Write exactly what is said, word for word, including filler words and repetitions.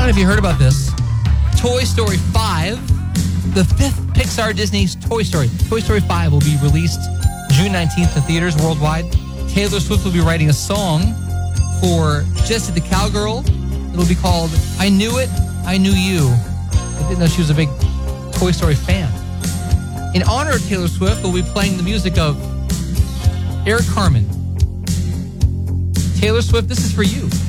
know if you heard about this. Toy Story five, the fifth Pixar Disney's Toy Story. Toy Story five will be released June nineteenth in theaters worldwide. Taylor Swift will be writing a song for Jessie the Cowgirl. It'll be called I Knew It, I Knew You. I didn't know she was a big Toy Story fan. In honor of Taylor Swift, we'll be playing the music of Eric Carmen. Taylor Swift, this is for you.